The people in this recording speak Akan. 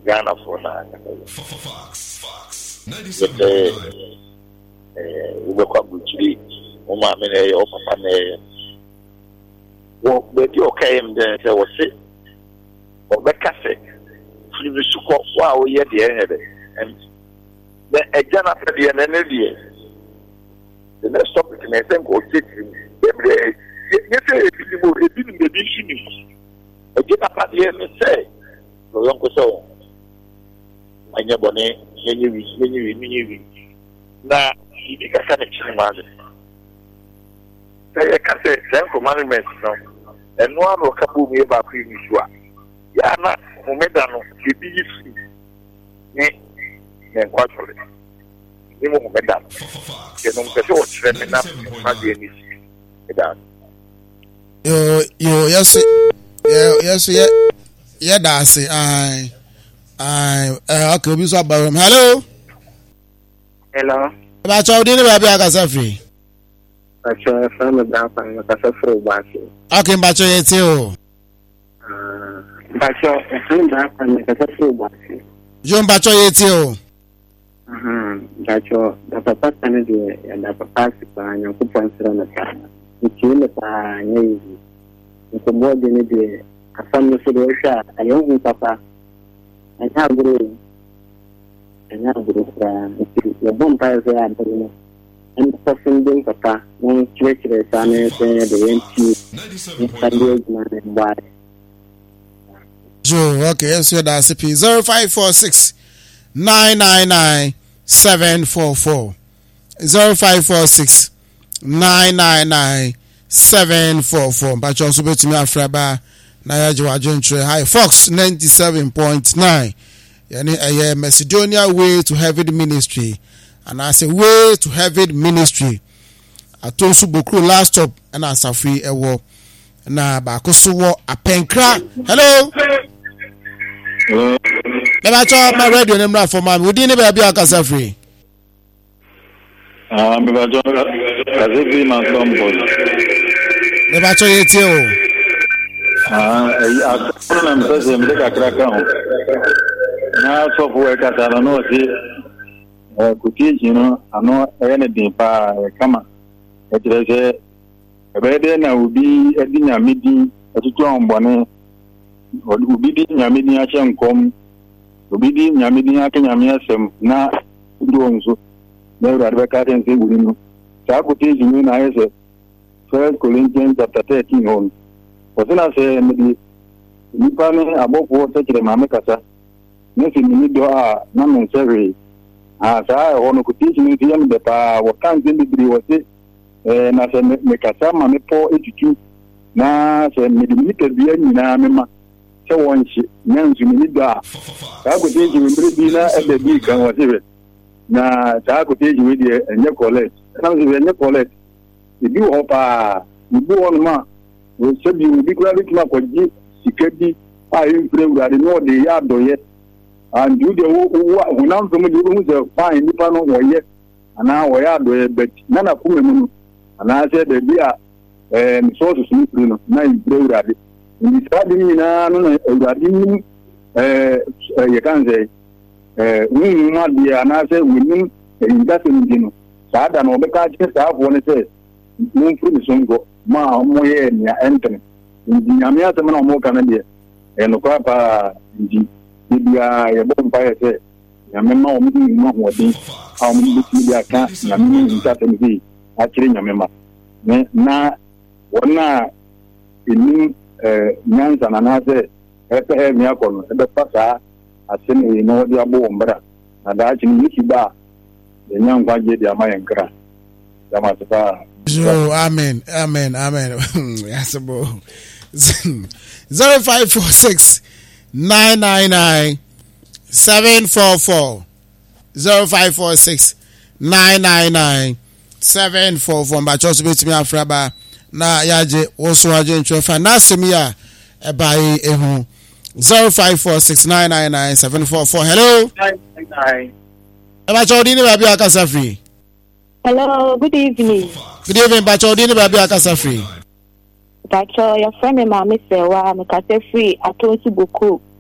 Ghana for na. Fox. We kwa buchiri. Uma mene yo papa ne. Wo be di okay mde se wo se. Wo be kase. Fili suko wa wo ye de enede. And the ejana pe de ne ne de. The next topic na sen ko cheti. Every yes e bi mo e bi me bi shini. Ejana pa de ne say. No yon ko so. Anya bone yenyi na ibi kasa ne chimane. Say kase sen commandment no. Eno aro kabu mi ba ku ni so a. Ya na momeda no ebi yifi. Ni kwatole. Ni momeda. Ke no mpese o chire na ma de ni si. Eda. Yo yes yeah that's it. Okay, we saw Barum. Hello. About your dinner, baby, I got free. I saw a family down and I got a free basket. Okay, but you too. But your family down and I got a free basket. John Bacho, too. That your papa can do it and the papa and your coupons on the car. It's in the car, it's a more than a day. A family for the shot. I own papa. And how good the bonfires are and the person doing papa, one church, the son, the MP, and why. Joe, okay, so that's the P 0546 999 744 0546 999 744. But you also bet me a fraba. High Fox 97.9. Yani Macedonia Way to Heaven Ministry, and I say Way to Heaven Ministry. I told you Bokru last stop, and I say free ewo. Na ba koso a penkra. Hello. Never talk my radio number for man. We didn't be akasa free. Me ba jo kazebi ma somebody. Never talk it you. Akona msese mdeka kraka ho na software kata no si kutiji no ano ene din pa kama etrese ebede na ubi edinya midi atutu ombone ubi di nyamidi ache nkom ubi di nyamidi akenya miasem na ndonzo na urarbe ka tense gurinu sa kutiji ni na ese 1 Corinthians chapter 13 on. Wasina se medi nipa ne abofo sekire mame kasa nesi ni do a na men sere sa ono kutiji ni yam de pa wakan zimbi bri wose na se me kasa mame po etutu na se medi ni tebia nyina mema se wonchi nyanzu ni do a sa kutiji ni bri na ebe bi kan wose na sa kutiji we de enye collect na se enye collect ibi ho pa ibi won ma we said you be glad to kwaji sikedi a improve that no dey adoye and you dey who now from the who say fine nipa no woye ana woye adoye but nana kuma mu ana say dey be a sources ni free no na improve that in the study na no na uradi ni ye kan say we ma dey ana say we ni indase ni no sada no be ka je sa afo ne say mun free so ngo ma moye ni enten ndi nyamia semana mo kana de eno kwa pa ndi bia ye bomba ye se nyamema o mudi ma hodi a mo mudi bia ka nyamema nta tembi a kire nyamema na wona eni nyanza na na se epe mi akono e be pasa asene no di abo mbra na da chi ni kiba de nyangwa je di amayenkra dama sepa. Oh, amen. Yes, bro. 0546 999 744 0546 999 744. But just wait me afraba na yaje also aje ntwefa na semia e bai ehu 0546 999 744. Hello. Hi. Eba chodi ni baby akasa free. Hello, good evening. Good evening, Bacho. Dini baby akasa free. Bacho, your friend and mommy say, "Wow, me kase free. I told you boku.